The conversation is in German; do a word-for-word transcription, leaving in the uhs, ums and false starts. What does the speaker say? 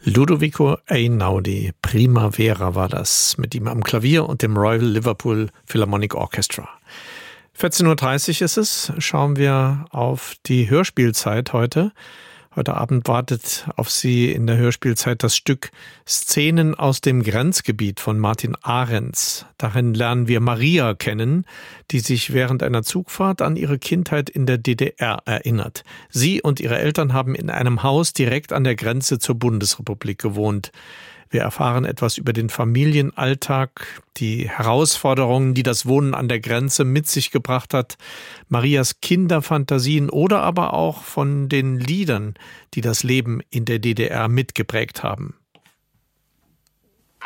Ludovico Einaudi, Primavera war das, mit ihm am Klavier und dem Royal Liverpool Philharmonic Orchestra. vierzehn Uhr dreißig ist es, schauen wir auf die Hörspielzeit heute. Heute Abend wartet auf Sie in der Hörspielzeit das Stück Szenen aus dem Grenzgebiet von Martin Ahrens. Darin lernen wir Maria kennen, die sich während einer Zugfahrt an ihre Kindheit in der D D R erinnert. Sie und ihre Eltern haben in einem Haus direkt an der Grenze zur Bundesrepublik gewohnt. Wir erfahren etwas über den Familienalltag, die Herausforderungen, die das Wohnen an der Grenze mit sich gebracht hat, Marias Kinderfantasien oder aber auch von den Liedern, die das Leben in der D D R mitgeprägt haben.